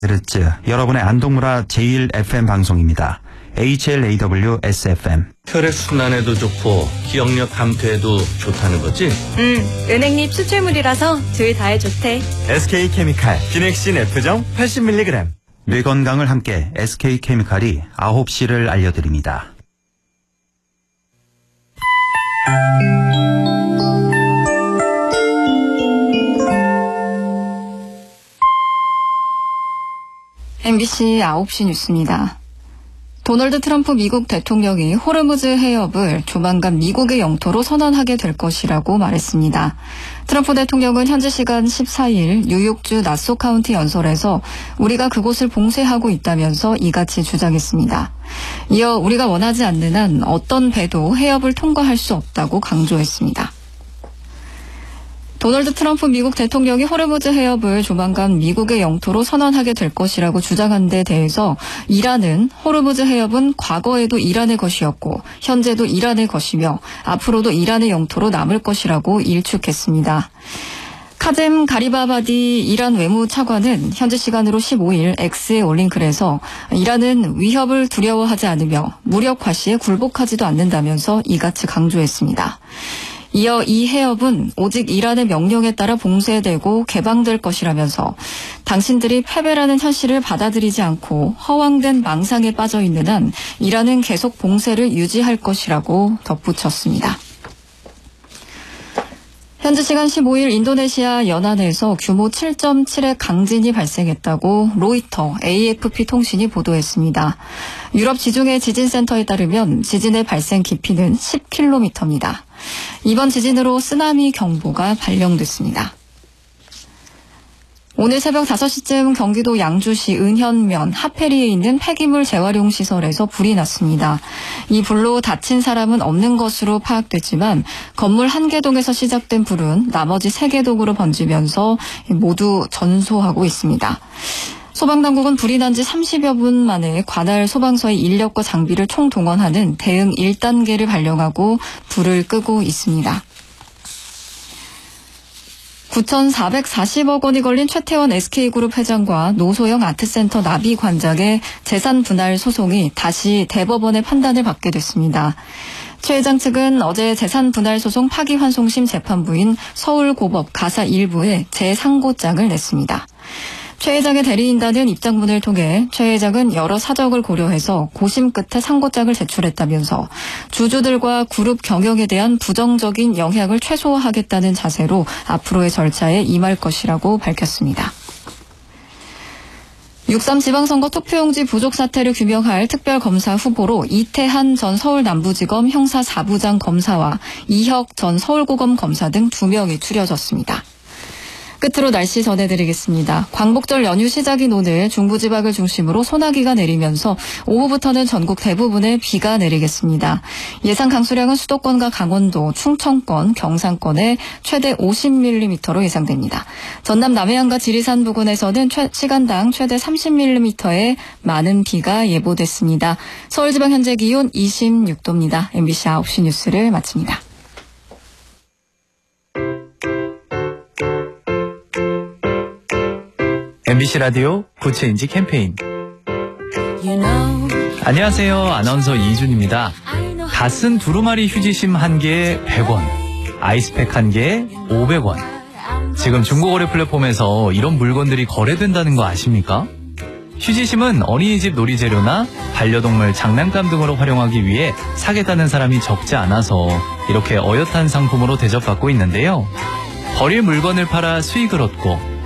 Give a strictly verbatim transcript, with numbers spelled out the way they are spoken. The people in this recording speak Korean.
르츠 여러분의 안동문화 제일 에프엠 방송입니다. 에이치엘에이더블유-에스에프엠. 혈액순환에도 좋고 기억력 감퇴에도 좋다는 거지? 응, 은행잎 추출물이라서 주위 다에 좋대. 에스케이케미칼 기넥신 F정 팔십 밀리그램. 뇌 건강을 함께 에스케이케미칼이 아홉 시를 알려드립니다. 엠비씨 아홉 시 뉴스입니다. 도널드 트럼프 미국 대통령이 호르무즈 해협을 조만간 미국의 영토로 선언하게 될 것이라고 말했습니다. 트럼프 대통령은 현지 시간 십사 일 뉴욕주 나소 카운티 연설에서 우리가 그곳을 봉쇄하고 있다면서 이같이 주장했습니다. 이어 우리가 원하지 않는 한 어떤 배도 해협을 통과할 수 없다고 강조했습니다. 도널드 트럼프 미국 대통령이 호르무즈 해협을 조만간 미국의 영토로 선언하게 될 것이라고 주장한 데 대해서 이란은 호르무즈 해협은 과거에도 이란의 것이었고 현재도 이란의 것이며 앞으로도 이란의 영토로 남을 것이라고 일축했습니다. 카zem 가리바바디 이란 외무차관은 현지 시간으로 십오 일 X에 올린 글에서 이란은 위협을 두려워하지 않으며 무력 과시에 굴복하지도 않는다면서 이같이 강조했습니다. 이어 이 해협은 오직 이란의 명령에 따라 봉쇄되고 개방될 것이라면서 당신들이 패배라는 현실을 받아들이지 않고 허황된 망상에 빠져 있는 한 이란은 계속 봉쇄를 유지할 것이라고 덧붙였습니다. 현지 시간 십오 일 인도네시아 연안에서 규모 칠 점 칠의 강진이 발생했다고 로이터, 에이에프피 통신이 보도했습니다. 유럽 지중해 지진센터에 따르면 지진의 발생 깊이는 십 킬로미터입니다. 이번 지진으로 쓰나미 경보가 발령됐습니다. 오늘 새벽 다섯 시쯤 경기도 양주시 은현면 하페리에 있는 폐기물 재활용 시설에서 불이 났습니다. 이 불로 다친 사람은 없는 것으로 파악됐지만 건물 한 개 동에서 시작된 불은 나머지 세 개 동으로 번지면서 모두 전소하고 있습니다. 소방당국은 불이 난 지 삼십여 분 만에 관할 소방서의 인력과 장비를 총동원하는 대응 일 단계를 발령하고 불을 끄고 있습니다. 구천사백사십억 원이 걸린 최태원 에스케이그룹 회장과 노소영 아트센터 나비 관장의 재산 분할 소송이 다시 대법원의 판단을 받게 됐습니다. 최 회장 측은 어제 재산 분할 소송 파기환송심 재판부인 서울고법 가사 일부에 재상고장을 냈습니다. 최 회장의 대리인단은 입장문을 통해 최 회장은 여러 사정을 고려해서 고심 끝에 상고장을 제출했다면서 주주들과 그룹 경영에 대한 부정적인 영향을 최소화하겠다는 자세로 앞으로의 절차에 임할 것이라고 밝혔습니다. 육삼 지방선거 투표용지 부족 사태를 규명할 특별검사 후보로 이태한 전 서울남부지검 형사 사 부장 검사와 이혁 전 서울고검 검사 등 두 명이 추려졌습니다. 끝으로 날씨 전해드리겠습니다. 광복절 연휴 시작인 오늘 중부지방을 중심으로 소나기가 내리면서 오후부터는 전국 대부분에 비가 내리겠습니다. 예상 강수량은 수도권과 강원도, 충청권, 경상권에 최대 오십 밀리미터로 예상됩니다. 전남 남해안과 지리산 부근에서는 최, 시간당 최대 삼십 밀리미터의 많은 비가 예보됐습니다. 서울지방 현재 기온 이십육 도입니다. 엠비씨 아홉 시 뉴스를 마칩니다. 엠비씨 라디오 구체인지 캠페인. 안녕하세요. 아나운서 이준입니다. 다 쓴 두루마리 휴지심 한 개에 백 원, 아이스팩 한 개에 오백 원. 지금 중고거래 플랫폼에서 이런 물건들이 거래된다는 거 아십니까? 휴지심은 어린이집 놀이재료나 반려동물 장난감 등으로 활용하기 위해 사겠다는 사람이 적지 않아서 이렇게 어엿한 상품으로 대접받고 있는데요. 버릴 물건을 팔아 수익을 얻고